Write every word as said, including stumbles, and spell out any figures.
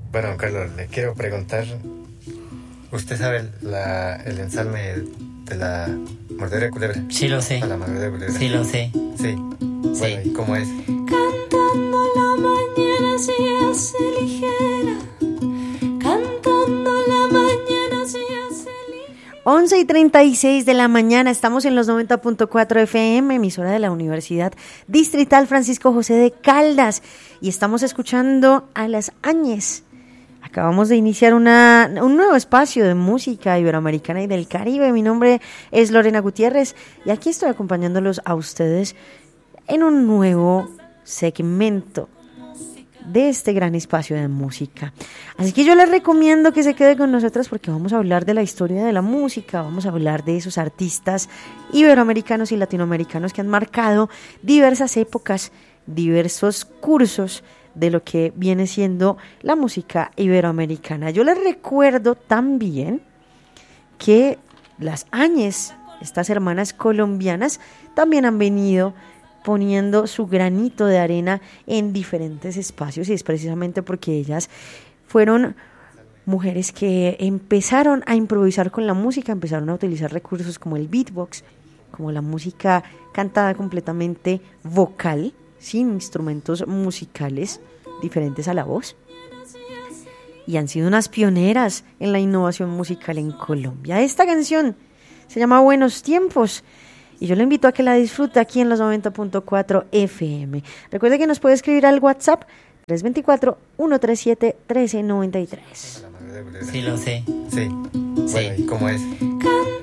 Bueno, Carlos, le quiero preguntar, ¿usted sabe la, el ensalme de la mordedura de culebra? Sí lo sé. A la mordedura de culebra. Sí lo sé. Sí. Bueno, Sí. ¿y cómo es? Cantando la mañana se hace ligera, cantando la mañana se hace ligera. once y treinta y seis de la mañana, estamos en los noventa punto cuatro F M, emisora de la Universidad Distrital Francisco José de Caldas, y estamos escuchando a Las Áñez. Acabamos de iniciar una, un nuevo espacio de música iberoamericana y del Caribe. Mi nombre es Lorena Gutiérrez y aquí estoy acompañándolos a ustedes en un nuevo segmento de este gran espacio de música. Así que yo les recomiendo que se quede con nosotros porque vamos a hablar de la historia de la música, vamos a hablar de esos artistas iberoamericanos y latinoamericanos que han marcado diversas épocas, diversos cursos de lo que viene siendo la música iberoamericana. Yo les recuerdo también que Las Áñez, estas hermanas colombianas, también han venido poniendo su granito de arena en diferentes espacios, y es precisamente porque ellas fueron mujeres que empezaron a improvisar con la música, empezaron a utilizar recursos como el beatbox, como la música cantada completamente vocal, sin instrumentos musicales diferentes a la voz, y han sido unas pioneras en la innovación musical en Colombia. Esta canción se llama Buenos Tiempos y yo le invito a que la disfrute aquí en los noventa punto cuatro F M. Recuerde que nos puede escribir al WhatsApp tres dos cuatro, uno tres siete, uno tres nueve tres. Sí lo sé. Sí. Bueno, Sí. ¿y cómo es?